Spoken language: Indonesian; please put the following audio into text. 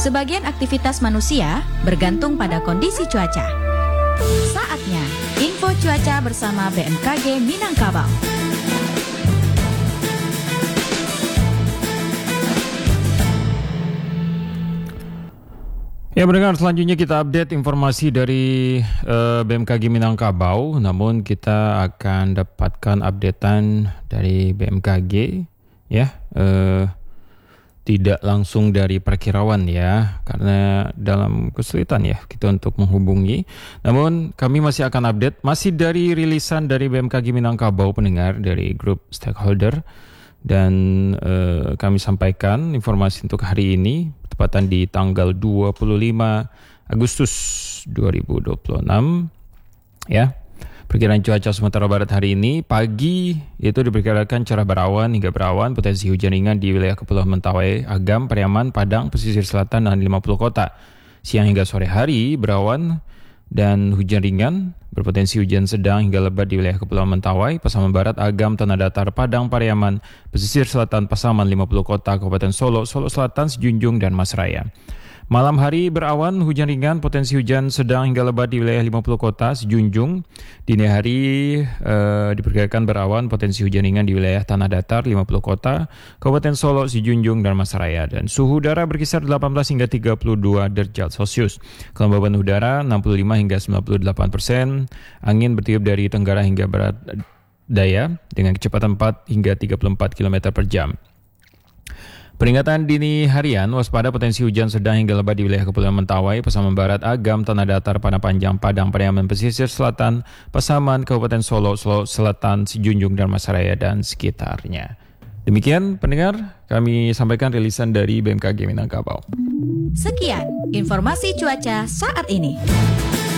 Sebagian aktivitas manusia bergantung pada kondisi cuaca. Saatnya info cuaca bersama BMKG Minangkabau. Ya, pendengar, selanjutnya kita update informasi dari BMKG Minangkabau. Namun kita akan dapatkan updatean dari BMKG, ya, tidak langsung dari perkirauan ya, karena dalam kesulitan ya kita untuk menghubungi. Namun kami masih akan update, masih dari rilisan dari BMKG Minangkabau, pendengar, dari grup stakeholder. Dan kami sampaikan informasi untuk hari ini, tepatan di tanggal 25 Agustus 2026 ya. Perkiraan cuaca Sumatera Barat hari ini, pagi itu diperkirakan cerah berawan hingga berawan, potensi hujan ringan di wilayah Kepulauan Mentawai, Agam, Pariaman, Padang, pesisir selatan dan 50 kota. Siang hingga sore hari berawan dan hujan ringan, berpotensi hujan sedang hingga lebat di wilayah Kepulauan Mentawai, Pasaman Barat, Agam, Tanah Datar, Padang, Pariaman, pesisir selatan, Pasaman, 50 kota, Kabupaten Solo, Solo Selatan, Sejunjung, dan Masraya. Malam hari berawan, hujan ringan, potensi hujan sedang hingga lebat di wilayah 50 kota, Sejunjung. Dini hari diperkirakan berawan, potensi hujan ringan di wilayah Tanah Datar, 50 kota, Kabupaten Solo, Sejunjung, dan Masraya. Dan suhu udara berkisar 18 hingga 32 derajat Celcius. Kelembaban udara 65 hingga 98%. Angin bertiup dari tenggara hingga barat daya dengan kecepatan 4 hingga 34 km per jam. Peringatan dini harian, waspada potensi hujan sedang hingga lebat di wilayah Kepulauan Mentawai, Pasaman Barat, Agam, Tanah Datar, Panah Panjang, Padang, Pariaman, pesisir selatan, Pasaman, Kabupaten Solo, Solo Selatan, Sejunjung, dan Masraya dan sekitarnya. Demikian pendengar, kami sampaikan rilisan dari BMKG Minangkabau. Sekian informasi cuaca saat ini.